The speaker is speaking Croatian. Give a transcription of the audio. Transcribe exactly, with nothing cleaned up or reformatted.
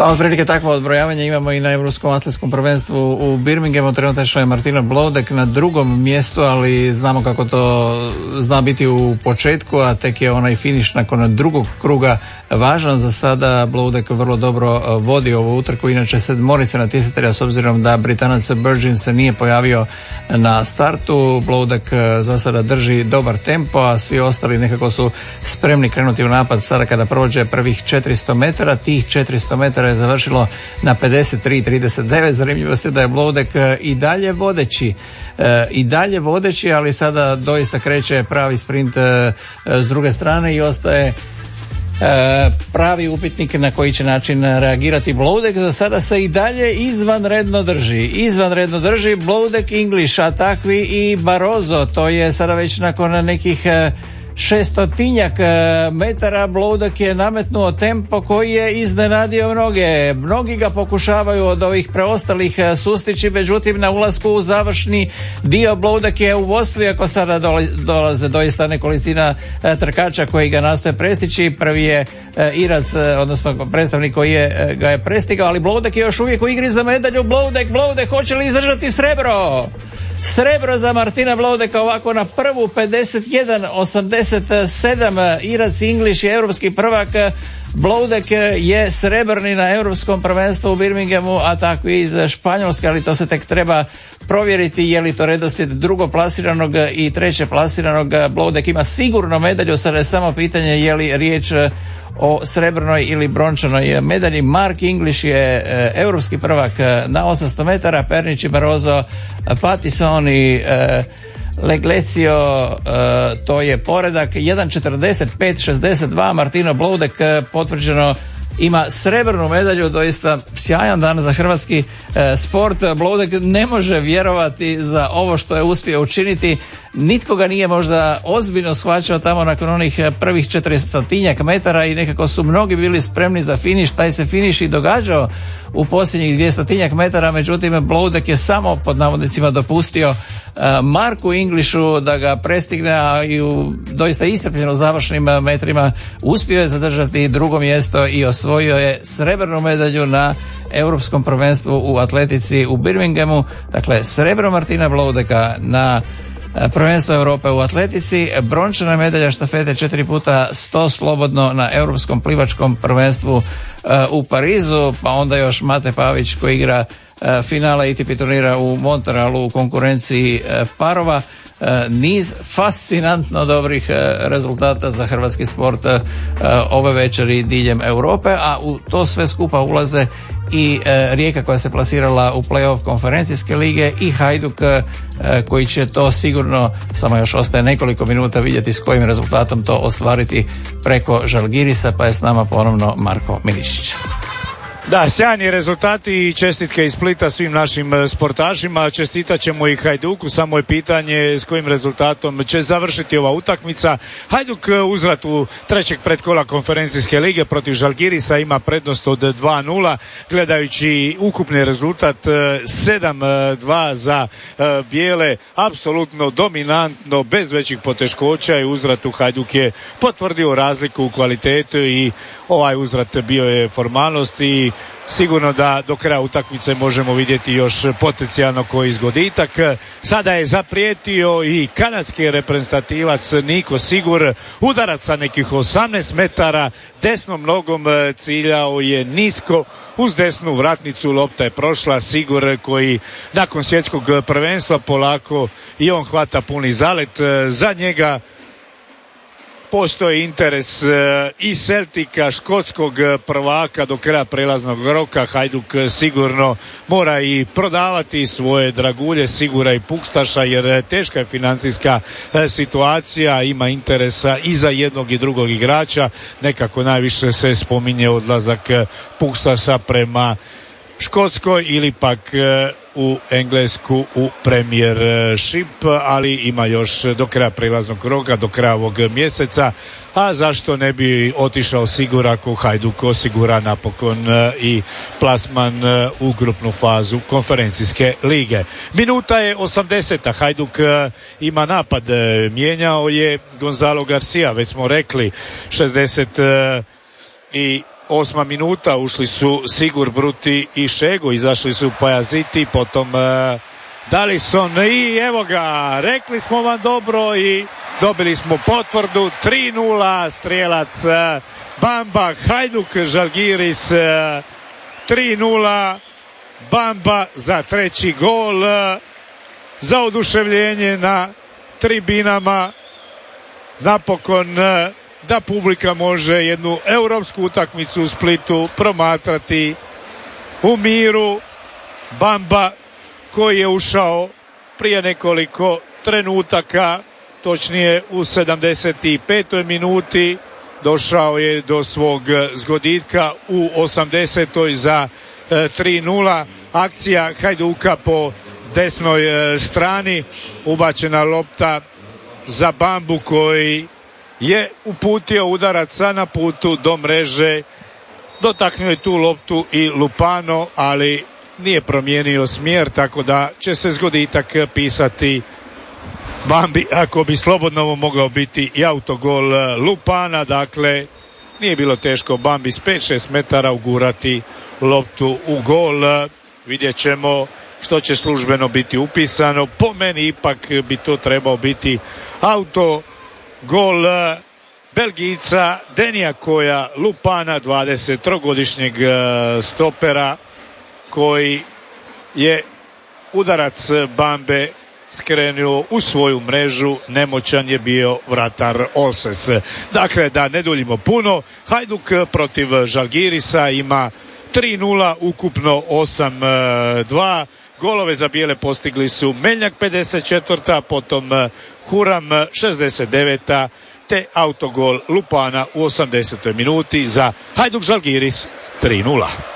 Pa otprilike takvo odbrojavanje imamo i na Europskom atletskom prvenstvu u Birminghamu. Trenutačno je Martina Bloudek na drugom mjestu, ali znamo kako to zna biti u početku, a tek je onaj finiš nakon drugog kruga važan. Za sada Bloudek vrlo dobro vodi ovu utrku, inače sedmori se natjecatelja s obzirom da Britanac Burgin se nije pojavio na startu. Bloudek za sada drži dobar tempo, a svi ostali nekako su spremni krenuti u napad sada kada prođe prvih četiristo metara. Tih četiristo metara je završilo na pedeset tri trideset devet. Zanimljivost je da je Bloudek i dalje vodeći e, i dalje vodeći, ali sada doista kreće pravi sprint e, s druge strane i ostaje E, pravi upitnik na koji će način reagirati Bloudek. Za sada se i dalje izvanredno drži. Izvanredno drži Bloudek, English, a takvi i Barroso. To je sada već nakon nekih e, šestotinjak metara Bloudek je nametnuo tempo koji je iznenadio mnoge. Mnogi ga pokušavaju od ovih preostalih sustići, međutim na ulasku u završni dio Bloudek je u vodstvu, iako sada dolaze doista nekolicina trkača koji ga nastoje prestići. Prvi je Irac, odnosno predstavnik koji je, ga je prestigao, ali Bloudek je još uvijek u igri za medalju. Bloudek, Bloudek, hoće li izdržati srebro? Srebro za Martina Bloudeka ovako na prvu, pedeset jedan osamdeset sedam. Irac English je europski prvak. Bloudek je srebrni na europskom prvenstvu u Birminghamu, a tako i iz Španjolske, ali to se tek treba provjeriti je li to redoslijed drugoplasiranog i treće plasiranog. Bloudek ima sigurno medalju, sada je samo pitanje je li riječ o srebrnoj ili brončanoj medalji. Mark English je e, europski prvak na osamsto metara, Pernić i Barroso, Pattison i e, Leglesio, e, to je poredak. jedan četrdeset pet šezdeset dva. Martino Bloudek potvrđeno ima srebrnu medalju, doista sjajan dan za hrvatski e, sport. Bloudek ne može vjerovati za ovo što je uspio učiniti. Nitko ga nije možda ozbiljno shvaćao tamo nakon onih prvih četiristotinjak metara i nekako su mnogi bili spremni za finiš. Taj se finiš i događao u posljednjih dvjestotinjak metara, međutim Bloudek je samo pod navodnicima dopustio uh, Marku Englishu da ga prestigne, a i u doista iscrpljeno završnim metrima uspio je zadržati drugo mjesto i osvojio je srebrnu medalju na europskom prvenstvu u atletici u Birminghamu. Dakle, srebro Martina Bloudeka na prvenstvo Europe u atletici, brončana medalja štafete četiri puta sto slobodno na europskom plivačkom prvenstvu uh, u Parizu, pa onda još Mate Pavić koji igra uh, finale I T P turnira u Montrealu u konkurenciji uh, parova. Uh, niz fascinantno dobrih uh, rezultata za hrvatski sport uh, ove večeri diljem Europe, a u to sve skupa ulaze i e, Rijeka koja se plasirala u play-off konferencijske lige i Hajduk e, koji će to sigurno, samo još ostaje nekoliko minuta, vidjeti s kojim rezultatom to ostvariti preko Žalgirisa, pa je s nama ponovno Marko Milišić. Da, sjajni rezultati i čestitke iz Splita svim našim sportašima. Čestitat ćemo i Hajduku, samo je pitanje s kojim rezultatom će završiti ova utakmica. Hajduk uzvrat u trećeg predkola konferencijske lige protiv Žalgirisa ima prednost od dva nula. Gledajući ukupni rezultat sedam dva za bijele, apsolutno dominantno, bez većih poteškoća i uzvratu Hajduk je potvrdio razliku u kvalitetu i ovaj uzvrat bio je formalnost i sigurno da do kraja utakmice možemo vidjeti još potencijalno koji zgoditak. Sada je zaprijetio i kanadski reprezentativac Niko Sigur, udarac sa nekih osamnaest metara, desnom nogom ciljao je nisko uz desnu vratnicu, lopta je prošla. Sigur koji nakon svjetskog prvenstva polako i on hvata puni zalet, za njega postoji interes i Celtica, škotskog prvaka do kraja prelaznog roka. Hajduk sigurno mora i prodavati svoje dragulje, Sigura i Pukstaša, jer teška je financijska situacija, ima interesa i za jednog i drugog igrača. Nekako najviše se spominje odlazak Pukstaša prema Škotskoj ili pak u Englesku u Premiership, ali ima još do kraja prilaznog roka, do kraja ovog mjeseca, a zašto ne bi otišao Sigur ako Hajduk osigura napokon i plasman u grupnu fazu konferencijske lige. Minuta je osamdeseta, Hajduk ima napad, mijenjao je Gonzalo Garcia, već smo rekli, šezdeset i osma minuta ušli su Sigur Bruti i Šego, izašli su Pajaziti, potom uh, Dalison i evo ga, rekli smo vam dobro i dobili smo potvrdu. Tri nula, strijelac uh, Bamba, Hajduk Žalgiris uh, tri nula, Bamba za treći gol, uh, za oduševljenje na tribinama, napokon uh, da publika može jednu europsku utakmicu u Splitu promatrati u miru. Bamba koji je ušao prije nekoliko trenutaka, točnije u sedamdeset petoj minuti, došao je do svog zgoditka u osamdesetoj za tri nula. Akcija Hajduka po desnoj strani, ubačena lopta za Bambu koji je uputio udarac na putu do mreže, dotaknuo je tu loptu i Lupano, ali nije promijenio smjer, tako da će se zgoditak pisati Bambi, ako bi slobodno mogao biti i autogol Lupana. Dakle, nije bilo teško Bambi s pet šest metara ugurati loptu u gol. Vidjet ćemo što će službeno biti upisano. Po meni ipak bi to trebao biti autogol Belgijca Denija Koja Lupana, dvadesettrogodišnjeg stopera, koji je udarac Bambe skrenuo u svoju mrežu. Nemoćan je bio vratar Olses. Dakle, da ne duljimo puno, Hajduk protiv Žalgirisa ima tri nula, ukupno osam dva. Golove za bijele postigli su Meljak pedeset četvrta, potom Huram šezdeset deveta, te autogol Lupana u osamdesetoj minuti za Hajduk Žalgiris tri nula.